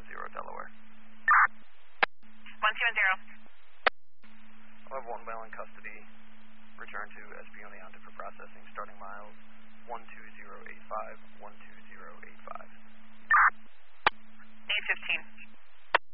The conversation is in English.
Delaware. 170. I'll have one male in custody. Return to SP Oneonta for processing. Starting miles 12085, 12.